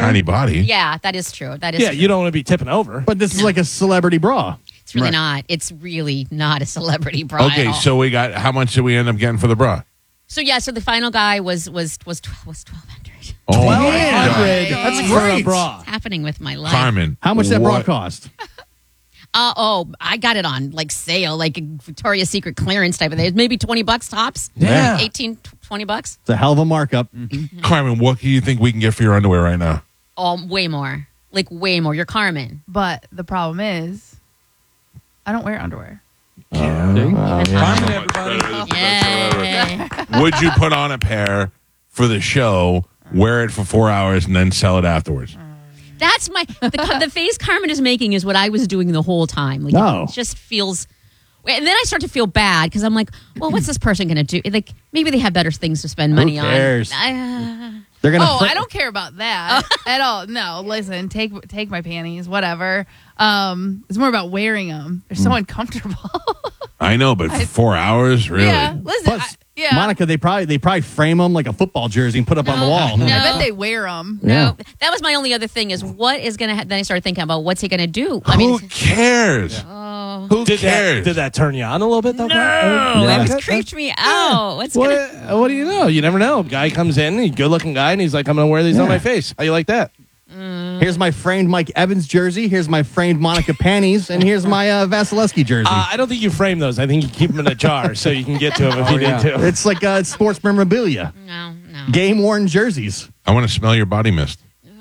tiny body. Yeah, that is true. That is Yeah, true. you don't want to be tipping over. But this is like a celebrity bra. It's really not. It's really not a celebrity bra. Okay, at all. so we got, how much did we end up getting for the bra? So the final guy was $1,200. Oh, my God. 100. That's for a great. bra. What's happening with my life? Carmen. How much that bra what- cost? I got it on like sale, like a Victoria's Secret clearance type of thing. Maybe $20 tops. Yeah. 18, $20. It's a hell of a markup. Carmen, what do you think we can get for your underwear right now? Way more. Like way more. You're Carmen. But the problem is, I don't wear underwear. Carmen, everybody. Yay. Would you put on a pair for the show, wear it for 4 hours, and then sell it afterwards? That's the face Carmen is making is what I was doing the whole time. Like, No. It just feels, and then I start to feel bad because I'm like, well, what's this person going to do? Like, maybe they have better things to spend money cares? on. They're gonna. I don't care about that at all. No, listen, take my panties, whatever. It's more about wearing them. They're so uncomfortable. I know, but for 4 hours, really? Yeah, listen. Plus, Yeah, Monica, they probably frame them like a football jersey and put up on the wall. No. I bet they wear them. Yeah. No, that was my only other thing is what is going to then I started thinking about what's he going to do? Who cares? Who cares? Did that turn you on a little bit, though? No, Yeah. it just creeped me out. What's What, gonna, what do you know? You never know. Guy comes in, he's a good-looking guy, and he's like, I'm going to wear these on my face. How you like that? Here's my framed Mike Evans jersey. Here's my framed Monica panties, and here's my Vasilevsky jersey. I don't think you frame those. I think you keep them in a jar so you can get to them if you need to. It's like sports memorabilia, no. game worn jerseys. I want to smell your body mist.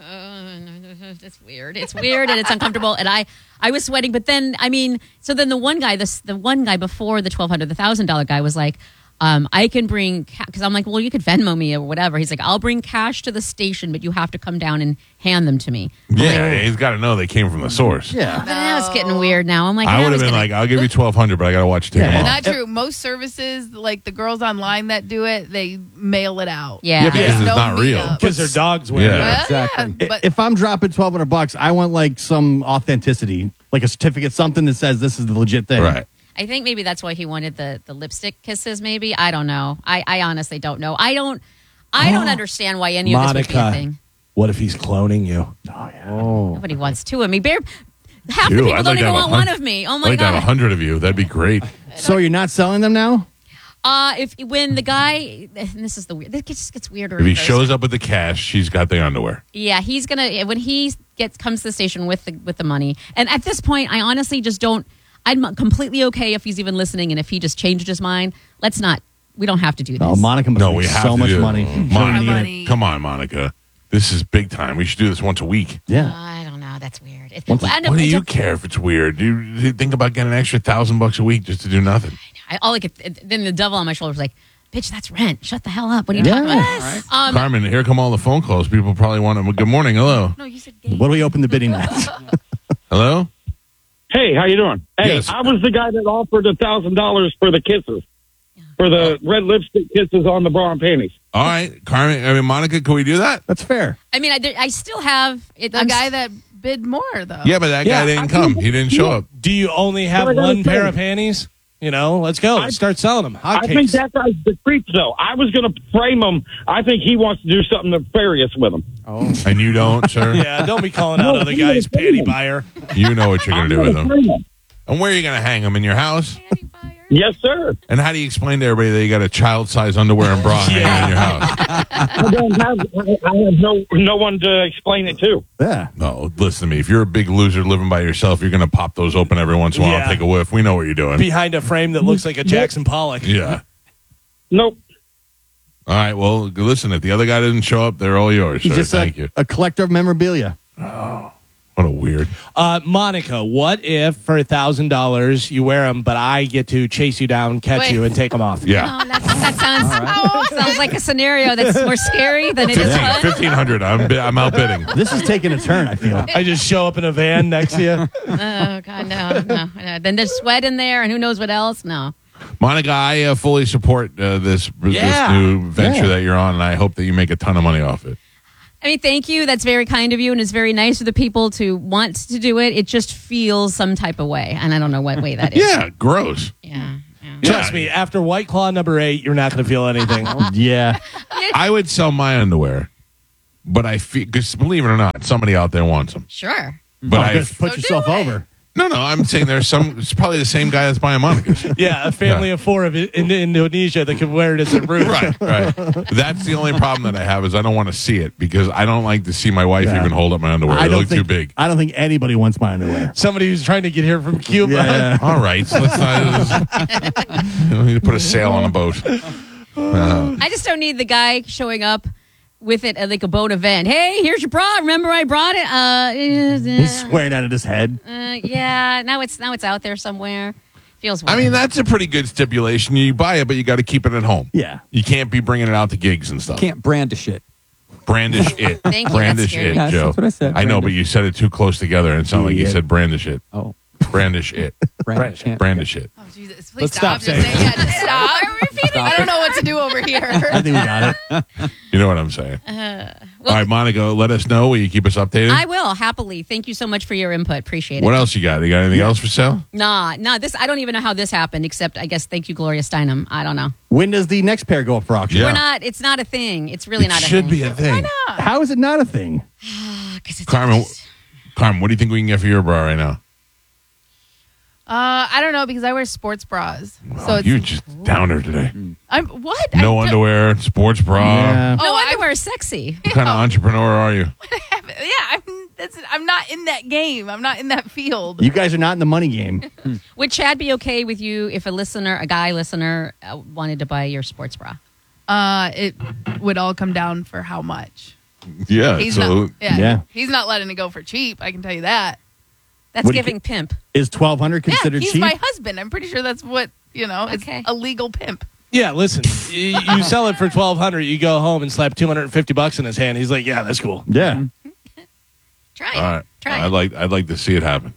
It's weird. It's weird and it's uncomfortable. And I was sweating. But then, so then the one guy before the $1,200, the $1,000 guy was like, I can bring, because I'm like, well, you could Venmo me or whatever. He's like, I'll bring cash to the station, but you have to come down and hand them to me. Yeah, he's got to know they came from the source. Yeah. But now it's getting weird now. I'm like, I now would have he's been gonna- like, I'll give you $1,200, but I got to watch you take them off. Not true. Most services, like the girls online that do it, they mail it out. Yeah. Yeah, because There's it's no not real. meetup. Because their dogs wear Yeah. it. Well, Exactly. yeah, but If I'm dropping $1,200, I want like some authenticity, like a certificate, something that says this is the legit thing. Right. I think maybe that's why he wanted the lipstick kisses. Maybe I don't know. I honestly don't know. I don't understand why any of this would be a Monica. thing. What if he's cloning you? Nobody wants two of me. Half the Ew, people I'd don't like to even have want 100 one of me. Oh I'd my like to have god. 100 of you. That'd be great. So you're not selling them now? When the guy, and this is the weird. This just gets weirder. If he and worse. shows up with the cash, she's got the underwear. Yeah, he's gonna when he comes to the station with the money. And at this point, I honestly just don't. I'm completely okay if he's even listening, and if he just changed his mind, let's not. We don't have to do this. Oh, Monica must No, make we have so to much do it. money. Monica, Money. come on, Monica. This is big time. We should do this once a week. Yeah. I don't know. That's weird. What do you care if it's weird? You think about getting an extra $1,000 a week just to do nothing. Then the devil on my shoulder was like, "Bitch, that's rent. Shut the hell up. What are you Yeah. talking about?" Carmen, here come all the phone calls. People probably want to. Good morning. Hello. No, you said gay. What do we open the bidding at? Hello. Hey, how you doing? Hey, Yes. I was the guy that offered $1,000 for the kisses, for the red lipstick kisses on the bra and panties. All right, Carmen. Monica, can we do that? That's fair. I still have it. the guy that bid more though. Yeah, but that guy didn't come. He didn't show up. Do you only have What I gotta one pair say. of panties? Let's go. Let's start selling them. I think that guy's the creep, though. I was going to frame him. I think he wants to do something nefarious with him. And you don't, sir. Yeah, don't be calling out other guys' panty buyer. You know what you're going to do with them. Frame him. And where are you going to hang them? In your house? Yes, sir. And how do you explain to everybody that you got a child-size underwear and bra hanging in your house? I have no one to explain it to. Yeah. No, listen to me. If you're a big loser living by yourself, you're going to pop those open every once in a while and Yeah. take a whiff. We know what you're doing. Behind a frame that looks like a Jackson Pollock. Yeah. Nope. All right. Well, listen, if the other guy didn't show up, they're all yours, He's sir. just Thank you. a collector of memorabilia. What a weird. Monica, what if for $1,000 you wear them, but I get to chase you down, catch Wait. you, and take them off? Yeah. Oh, that sounds like a scenario that's more scary than it is fun. 1,500. I'm outbidding. This is taking a turn, I feel. I just show up in a van next to you. Oh God, no. Then there's sweat in there, and who knows what else? No. Monica, I fully support this new venture that you're on, and I hope that you make a ton of money off it. Thank you. That's very kind of you, and it's very nice of the people to want to do it. It just feels some type of way, and I don't know what way that is. Yeah, gross. Yeah. Trust me, after White Claw number 8, you're not going to feel anything. Yeah. I would sell my underwear but I feel, because believe it or not, somebody out there wants them. Sure. But Just put yourself over. No, I'm saying there's it's probably the same guy that's buying Monica's. Yeah, a family of 4 in Indonesia that can wear it as a roof. Right. That's the only problem that I have is I don't want to see it because I don't like to see my wife even hold up my underwear. They look too big. I don't think anybody wants my underwear. Somebody who's trying to get here from Cuba. Yeah. All right, so let's not. You need to put a sail on a boat. I just don't need the guy showing up with it at like a boat event. Hey, here's your bra. Remember I brought it? He's swearing out of his head. Yeah, now it's out there somewhere. Feels weird. I mean, that's a pretty good stipulation. You buy it, but you got to keep it at home. Yeah. You can't be bringing it out to gigs and stuff. Can't brandish it. Brandish it. Thank you. Brandish That's scary. it, Yeah, Joe. that's what I said. I know, but Brandish. you said it too close together, and it sounded like you Yeah. said brandish it. Oh, Brandish it. brandish. Can't- Brandish it. Oh, Jesus. Please Let's stop. stop Just saying say, yeah, just stop. I don't know what to do over I here. think we got it. You know what I'm saying. All right, Monica, let us know. Will you keep us updated? I will happily. Thank you so much for your input. Appreciate it. What else you got? You got anything else for sale? Nah. This I don't even know how this happened. Except I guess thank you, Gloria Steinem. I don't know. When does the next pair go up for auction? Yeah. We're not. It's not a thing. It's really not a should thing. be a thing. How is it not a thing? 'Cause it's Carmen, what do you think we can get for your bra right now? I don't know because I wear sports bras. So Oh, it's you just downer today. I'm what? No I underwear, sports bra. Yeah. No Oh, I- underwear is sexy. What kind of entrepreneur are you? I'm not in that game. I'm not in that field. You guys are not in the money game. Would Chad be okay with you if a guy listener, wanted to buy your sports bra? It would all come down for how much. Yeah. He's so not. Yeah, Yeah. He's not letting it go for cheap. I can tell you that. That's Would you- giving pimp. Is $1,200 considered he's cheap? my husband. I'm pretty sure that's what It's Okay. a legal pimp. Yeah, listen, you sell it for $1,200. You go home and slap $250 in his hand. He's like, yeah, that's cool. Yeah. Try it. all right. Try I'd it. like to see it happen.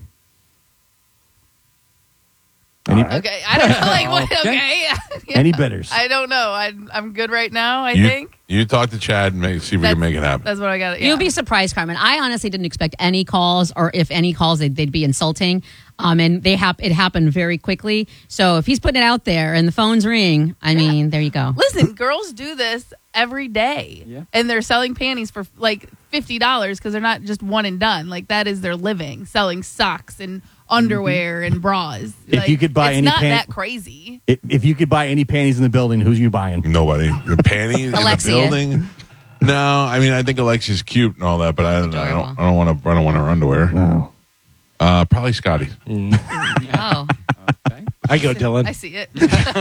Okay, I don't know. Like what? Okay. Yeah. Any bidders? I don't know. I'm good right now. I You, think you talk to Chad and see if we can make it happen. that's what I got. Yeah. You'll be surprised, Carmen. I honestly didn't expect any calls, or if any calls, they'd be insulting. And it happened very quickly. So if he's putting it out there and the phones ring, I mean, there you go. Listen, girls do this every day, and they're selling panties for like $50 because they're not just one and done. Like that is their living, selling socks and underwear and bras. If Like, you could buy it's any not pant- that crazy. If you could buy any panties in the building, who's you buying? Nobody. The panties in the Alexia. building. No, I mean I think Alexia's cute and all that, but I don't want her underwear. No. Probably Scotty. Oh, I go, Dylan. I see it.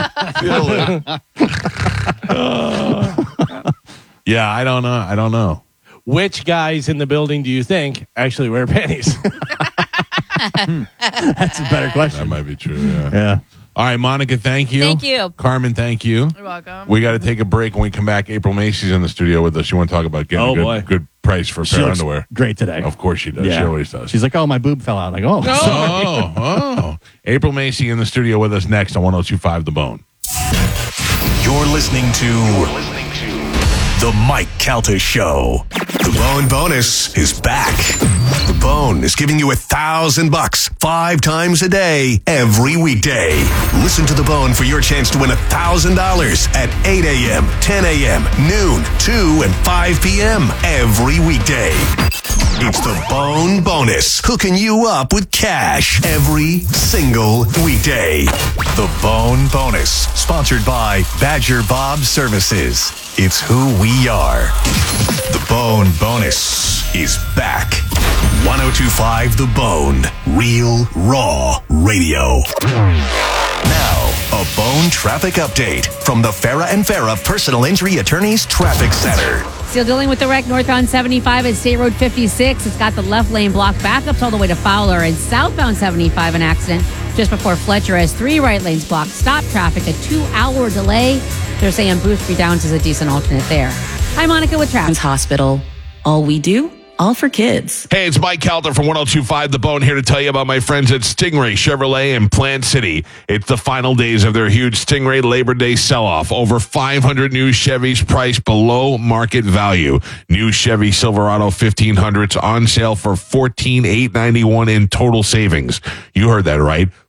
Yeah, I don't know. Which guys in the building do you think actually wear panties? That's a better That question. might be true. Yeah. Yeah. All right, Monica, thank you. Thank you. Carmen, thank you. You're welcome. We got to take a break. When we come back, April Macy's in the studio with us. You want to talk about getting Oh, a boy. good price for a She pair of looks underwear? great today. Of course she does. She always does. She's like, oh, my boob fell out. Like, oh. Oh. April Macy in the studio with us next on 102.5 The Bone. You're listening to The Mike Calta Show. The Bone Bonus is back. The Bone is giving you $1,000 5 times a day, every weekday. Listen to The Bone for your chance to win $1,000 at 8 a.m., 10 a.m., noon, 2, and 5 p.m. every weekday. It's The Bone Bonus, hooking you up with cash every single weekday. The Bone Bonus, sponsored by Badger Bob Services. It's who we are. The Bone Bonus is back. 102.5 The Bone, real, raw radio. Now, a Bone traffic update from the Farah and Farah Personal Injury Attorneys Traffic Center. Still dealing with the wreck northbound 75 at State Road 56. It's got the left lane blocked. Backups all the way to Fowler. And southbound 75, an accident just before Fletcher has 3 right lanes blocked. Stop traffic, a 2-hour delay. They're saying Boothby Downs is a decent alternate there. Hi, Monica with traffic. Hospital. All we do, all for kids. Hey, it's Mike Calter from 102.5 The Bone here to tell you about my friends at Stingray Chevrolet in Plant City. It's the final days of their huge Stingray Labor Day sell-off. Over 500 new Chevys priced below market value. New Chevy Silverado 1500s on sale for $14,891 in total savings. You heard that right.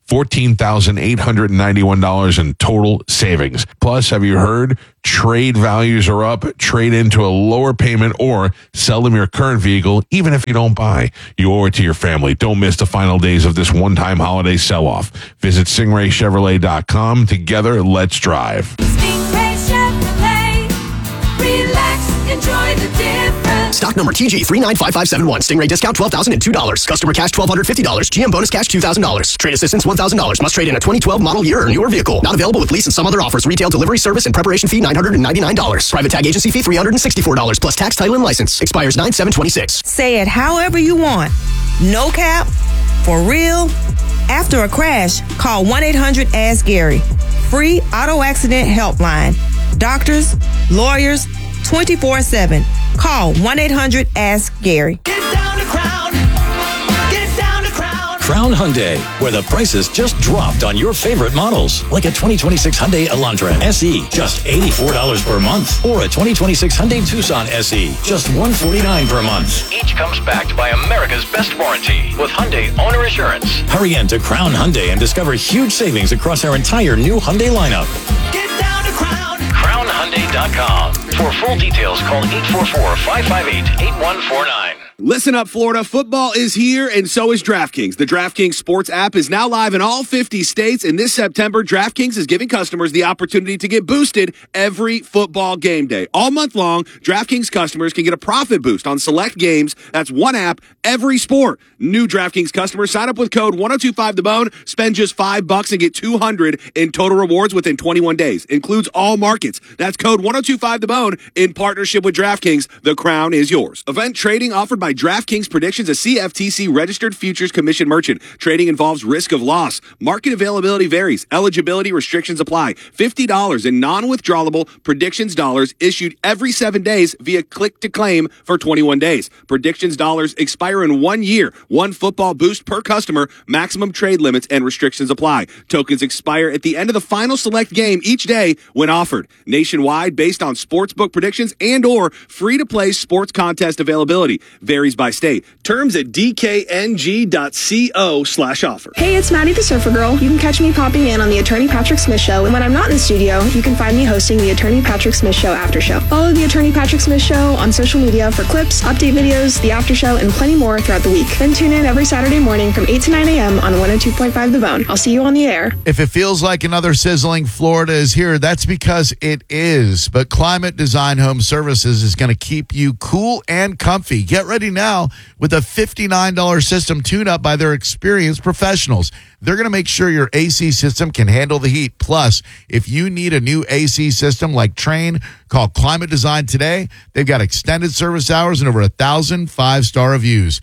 $14,891 in total savings. Plus, have you heard? Trade values are up. Trade into a lower payment or sell them your current vehicle, even if you don't buy. You owe it to your family. Don't miss the final days of this one-time holiday sell-off. Visit StingrayChevrolet.com. Together, let's drive. Stingray Chevrolet. Relax, enjoy the difference. Stock number TG395571. Stingray discount $12,002. Customer cash $1,250. GM bonus cash $2,000. Trade assistance $1,000. Must trade in a 2012 model year or newer vehicle. Not available with lease and some other offers. Retail delivery service and preparation fee $999. Private tag agency fee $364 plus tax, title, and license. Expires 9/7/26. Say it however you want. No cap. For real. After a crash, call 1-800-ASK-GARY. Free auto accident helpline. Doctors, lawyers, 24/7. Call 1-800-ASK-GARY. Get down to Crown. Get down to Crown. Crown Hyundai, where the prices just dropped on your favorite models. Like a 2026 Hyundai Elantra SE, just $84 per month. Or a 2026 Hyundai Tucson SE, just $149 per month. Each comes backed by America's best warranty with Hyundai Owner Assurance. Hurry in to Crown Hyundai and discover huge savings across our entire new Hyundai lineup. Get down to Crown. CrownHyundai.com. For full details, call 844-558-8149. Listen up, Florida. Football is here, and so is DraftKings. The DraftKings Sports app is now live in all 50 states, and this September, DraftKings is giving customers the opportunity to get boosted every football game day. All month long, DraftKings customers can get a profit boost on select games. That's one app, every sport. New DraftKings customers sign up with code 1025TheBone, spend just $5 and get $200 in total rewards within 21 days. Includes all markets. That's code 1025TheBone in partnership with DraftKings. The crown is yours. Event trading offered by DraftKings Predictions, a CFTC registered futures commission merchant. Trading involves risk of loss. Market availability varies. Eligibility restrictions apply. $50 in non-withdrawable predictions dollars issued every 7 days via click to claim for 21 days. Predictions dollars expire in 1 year. One football boost per customer. Maximum trade limits and restrictions apply. Tokens expire at the end of the final select game each day when offered. Nationwide, based on sportsbook predictions and or free-to-play sports contest availability. Varies by state. Terms at dkng.co/offer. Hey, it's Maddie the Surfer Girl. You can catch me popping in on the Attorney Patrick Smith Show, and when I'm not in the studio, you can find me hosting the Attorney Patrick Smith Show After Show. Follow the Attorney Patrick Smith Show on social media for clips, update videos, the After Show, and plenty more throughout the week. Then tune in every Saturday morning from 8 to 9 a.m. on 102.5 The Bone. I'll see you on the air. If it feels like another sizzling Florida is here, that's because it is. But Climate Design Home Services is going to keep you cool and comfy. Get ready now with a $59 system tune-up by their experienced professionals. They're going to make sure your AC system can handle the heat. Plus, if you need a new AC system like Trane, call Climate Design today. They've got extended service hours and over 1,000 five-star reviews.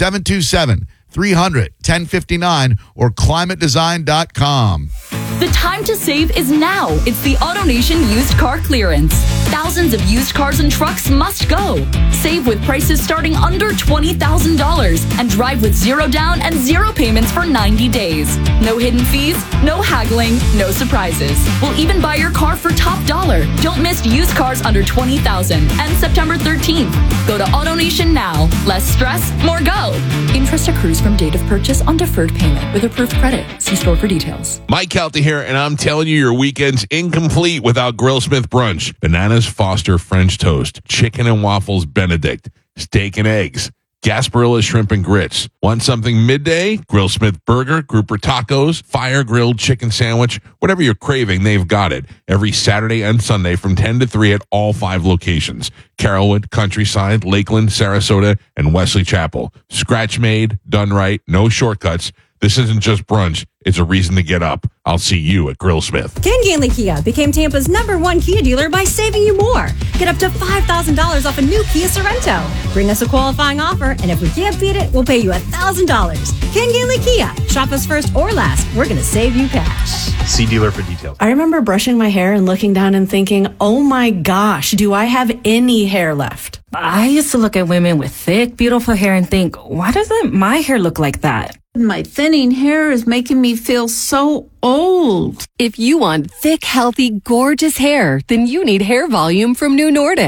727-300-1059 or climatedesign.com. The time to save is now. It's the AutoNation used car clearance. Thousands of used cars and trucks must go. Save with prices starting under $20,000 and drive with zero down and zero payments for 90 days. No hidden fees, no haggling, no surprises. We'll even buy your car for top dollar. Don't miss used cars under $20,000 and September 13th. Go to AutoNation now. Less stress, more go. Interest accrues from date of purchase on deferred payment with approved credit. See store for details. Mike Calta here, and I'm telling you, your weekend's incomplete without Grillsmith brunch. Bananas Foster French toast, chicken and waffles Benedict, steak and eggs, Gasparilla shrimp and grits. Want something midday? Grillsmith burger, grouper tacos, fire grilled chicken sandwich, whatever you're craving, they've got it. Every Saturday and Sunday from 10 to 3 at all 5 locations. Carrollwood, Countryside, Lakeland, Sarasota, and Wesley Chapel. Scratch made, done right, no shortcuts. This isn't just brunch. It's a reason to get up. I'll see you at Grillsmith. Ken Ganley Kia became Tampa's #1 Kia dealer by saving you more. Get up to $5,000 off a new Kia Sorrento. Bring us a qualifying offer, and if we can't beat it, we'll pay you $1,000. Ken Ganley Kia. Shop us first or last. We're going to save you cash. See dealer for details. I remember brushing my hair and looking down and thinking, oh my gosh, do I have any hair left? I used to look at women with thick, beautiful hair and think, why doesn't my hair look like that? My thinning hair is making me feel so old. If you want thick, healthy, gorgeous hair, then you need Hair Volume from New Nordic.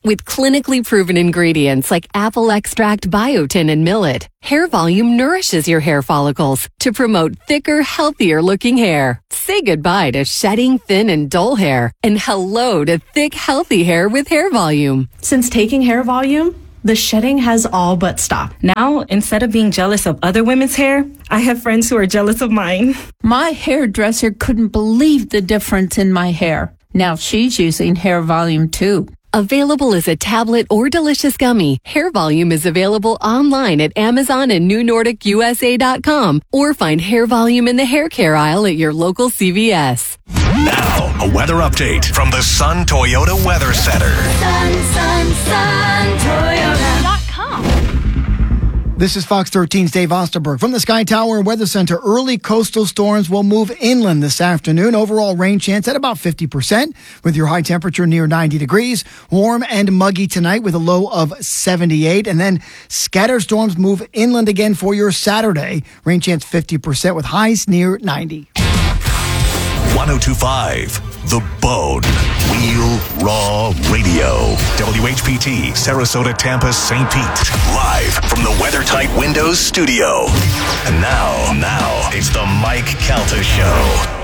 With clinically proven ingredients like apple extract, biotin, and millet, Hair Volume nourishes your hair follicles to promote thicker, healthier looking hair. Say goodbye to shedding, thin, and dull hair, and hello to thick, healthy hair with Hair Volume. Since taking Hair Volume, the shedding has all but stopped. Now, instead of being jealous of other women's hair, I have friends who are jealous of mine. My hairdresser couldn't believe the difference in my hair. Now she's using Hair Volume too. Available as a tablet or delicious gummy, Hair Volume is available online at Amazon and NewNordicUSA.com, or find Hair Volume in the hair care aisle at your local CVS. Now, a weather update from the Sun Toyota Weather Center. SunToyota.com. This is Fox 13's Dave Osterberg. From the Sky Tower Weather Center, early coastal storms will move inland this afternoon. Overall rain chance at about 50%, with your high temperature near 90 degrees. Warm and muggy tonight with a low of 78. And then scattered storms move inland again for your Saturday. Rain chance 50% with highs near 90. 1025, The Bone. Real Raw Radio. WHPT, Sarasota, Tampa, St. Pete. Live from the WeatherTight Windows studio. And now, it's the Mike Calta Show.